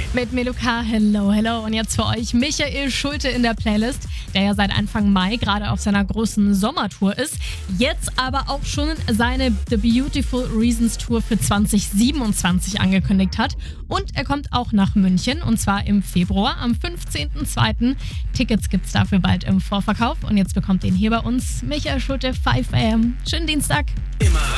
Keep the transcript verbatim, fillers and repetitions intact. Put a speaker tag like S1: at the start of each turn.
S1: Mit Meluka, hello, hello. Und jetzt für euch Michael Schulte in der Playlist, der ja seit Anfang Mai gerade auf seiner großen Sommertour ist. Jetzt aber auch schon seine The Beautiful Reasons Tour für zwanzig siebenundzwanzig angekündigt hat. Und er kommt auch nach München, und zwar im Februar, am fünfzehnten zweiten Tickets gibt's dafür bald im Vorverkauf. Und jetzt bekommt ihr ihn hier bei uns, Michael Schulte, fünf a m. Schönen Dienstag.
S2: Immer